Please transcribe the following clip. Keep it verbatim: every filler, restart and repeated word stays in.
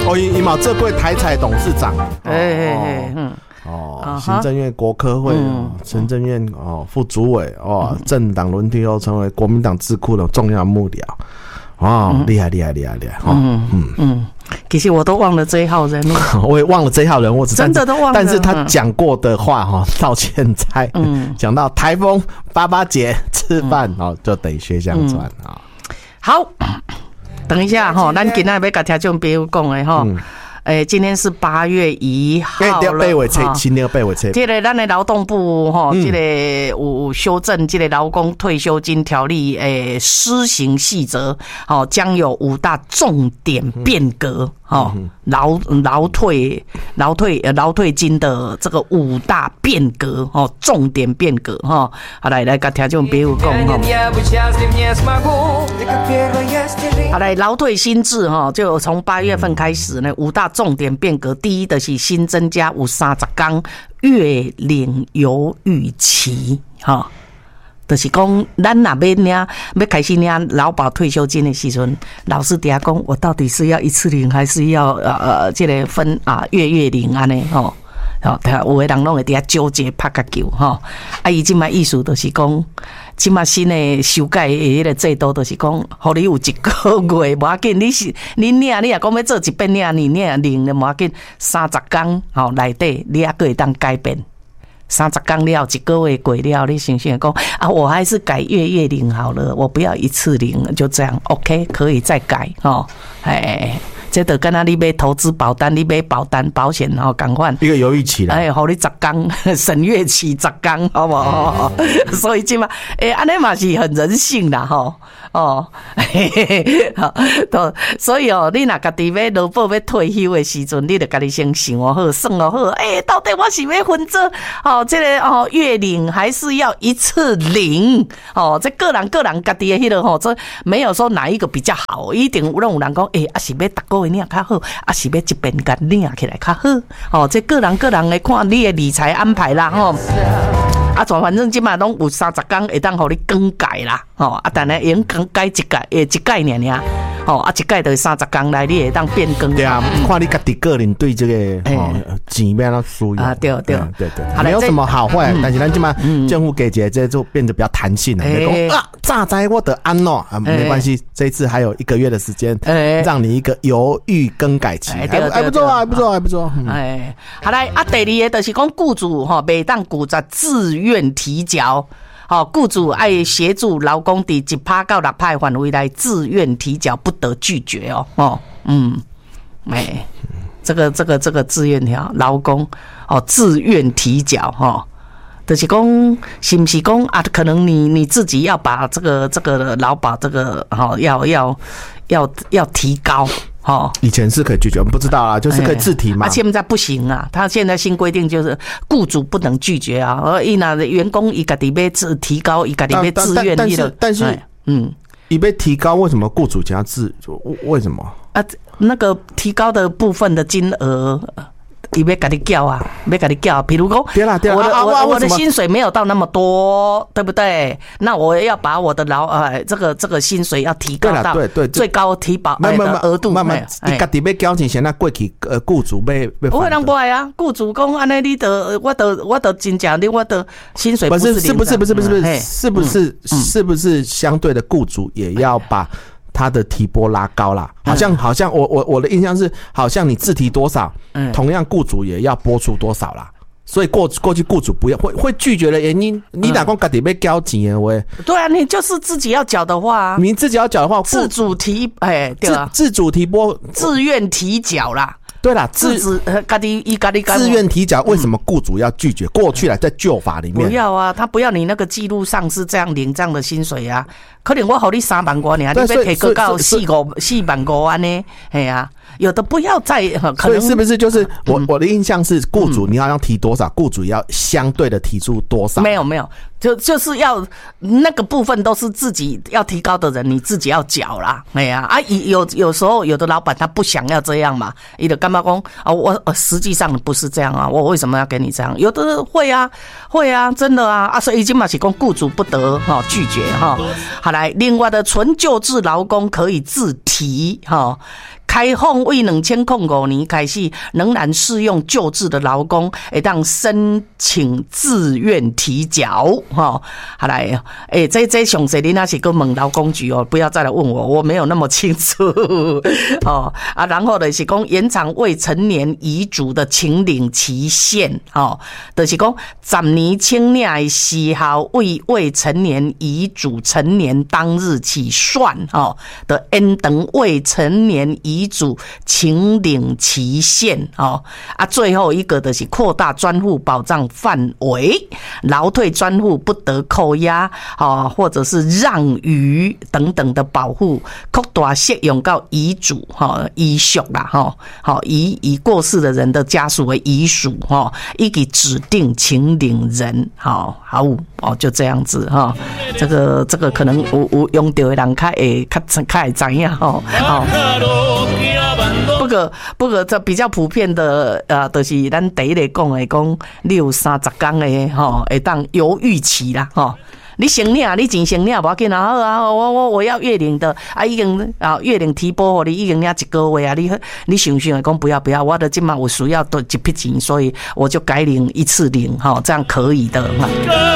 哦，伊嘛做过台彩董事长， 哎哎哎，嗯。 哦，行政院国科会、嗯、行政院哦副主委哦，嗯、政党轮替后成为国民党智库的重要幕僚，哦，厉、嗯、害厉害厉害厉害！哦、 嗯嗯嗯，其实我都忘了这一号人物， 我也忘了这一号人物， 真的都忘了。 但是他讲过的话哈、哦，到现在，嗯，讲到台风八八节吃饭、嗯、哦，就得学相传啊、嗯哦。 好，等一下哈，咱今天要跟听众朋友讲的哈。嗯诶、欸，今天是八月一号了， 哈。今天要八月七， 这个咱的劳动部哈，这个有修正这个劳工退休金条例诶施行细则，哦，将有五大重点变革，哦，劳劳退劳退呃劳退金的这个五大变革，哦，重点变革哈。好，来来跟听众朋友讲哈。好，来劳退新制哈，就从八月份开始呢，五大重点变革，第一的是新增加有三十天月领犹豫期，哈，就是讲咱若要领要开始领劳保退休金的时阵，老师底下讲，我到底是要一次领，还是要呃呃这个分啊月月领安尼吼？哦，有的人拢会底下纠结拍个球吼，啊，伊即卖意思就是讲。即马新的修改的迄个制度，就是讲，互你有一个月无要紧，你是你领，你也讲要做一遍领，你领领了无要紧，三十天吼内底你也可以当改变。三十天了，一个月过了，你想想讲啊，我还是改月月领好了，我不要一次领，就这样 ，OK， 可以再改吼，哎。这就跟他你买投资保单，你买保单保险吼，赶快一个犹豫期啦， 哎，互你十天审阅期十天，好不好？嗯、所以今嘛，哎、欸，安尼嘛是很人性啦，吼，哦，嘿嘿嘿，好，所以哦，你若家己要劳保要退休的时阵，你就家己先想好，算好，哎、欸，到底我是要分做哦，这个哦月领还是要一次领？哦，这个人个人家己的迄个吼，这没有说哪一个比较好，一定有人有人讲，哎、欸，啊是要逐个领较好，啊是要一遍甲领起来较好，哦，这个人个人的看你的理财安排啦，吼、哦。啊，反正即马拢有三十天会当互你更改啦，吼、哦、啊，但系已经更改一改，诶，一概念尔，吼、哦、啊，一改就是三十天内你会当变更。对啊， 嗯、看你家己个人对这个哦钱要怎需要啊，对对对对，没有什么好坏，嗯、但是咱即马政府给这这就变得比较弹性了。你讲啊，早知我得安喏啊，没关系，这一次还有一个月的时间，让你一个犹豫更改期，还还不错啊，还不错，还不错。 哎，好来啊，第二个就是讲雇主吼，袂当雇在自愿提缴，好，雇主爱协助劳工伫一趴到六趴范围内自愿提缴，不得拒绝哦。哦，嗯，哎，这个这个这个自愿条劳工哦，自愿提缴哈、哦，就是讲是不是讲啊？可能你你自己要把这个这个劳保这个哈、哦，要要要要提高。哦， 以前是可以拒绝，我们不知道啊，就是可以自提嘛。 啊，现在不行啊，他现在新规定就是雇主不能拒绝啊，而伊那员工伊家己要自提高，伊家己要自愿但是但是，嗯，伊被提高，为什么雇主想要自？为什么啊？那个提高的部分的金额。伊要给你叫啊，要给你叫。比如说，我的我我的薪水没有到那么多，对不对？那我要把我的劳呃这个这个薪水要提高到最高提保的额度。 慢慢，你家己要交钱，现在过去呃雇主要不会人不会啊，雇主讲安尼，你的我的我的真正你我的薪水不是是不是不是不是不是是不是是不是相对的雇主也要把。他的提拨拉高啦，好像好像我我我的印象是，好像你自提多少，嗯，同样雇主也要拨出多少啦。所以过过去雇主不要会会拒绝的原因，你哪讲家己要交钱的话， 对啊，你就是自己要缴的话， 你自己要缴的话， 自主提哎，对啊， 自主提拨， 自愿提缴啦。 对啦，自自家己伊家己自愿提缴，为什么雇主要拒绝？过去来在旧法里面， 不要啊，他不要你那个记录上是这样领这样的薪水啊。可能我给你三万块，你还你要提个到四五四万五安呢？哎呀，有的不要再可能所以是不是就是我、嗯、我的印象是，雇主你好像提多少，雇主要相对的提出多少？ 没有没有，就就是要那个部分都是自己要提高的人，你自己要缴啦。哎呀啊，有有时候有的老板他不想要这样嘛，伊就干嘛讲啊？我实际上不是这样啊，我为什么要给你这样？有的会啊会啊，真的啊啊，所以已经嘛是讲雇主不得哈拒绝哈。好来，另外的纯旧制劳工可以自提哈。 开放为两千零五年开始，仍然适用旧制的劳工，会当申请自愿提缴。哈，好来，哎、欸，这这详细你那是跟问劳工局哦，不要再来问我，我没有那么清楚哦啊。然后呢是讲延长未成年遗嘱的请领期限，哦，就是讲十年请领的时效为未成年遗嘱成年当日起算，哦的延长未成年遗嘱请领期限，哦啊，最后一个就是扩大专户保障范围，劳退专户不得扣押，哦，或者是让与等等的保护，扩大适用到遗嘱，哈、哦，遗属啦，哈、哦，好以以过世的人的家属为遗属，哈、哦，以及指定请领人，好、哦，好哦，就这样子哈、哦，这个这个可能有有用到的人较会较较会知影吼，好、哦。不过不过这比较普遍的呃，就是咱第一个讲的讲，你有三十天的吼，会当犹豫期啦吼。你先领，你钱先领，无要紧啊！好啊，我我我要月领的啊，已经啊月领提拨，你已经领一个月啊，你你想想讲不要不要，我的今嘛我需要多一笔钱，所以我就改领一次领哈，这样可以的。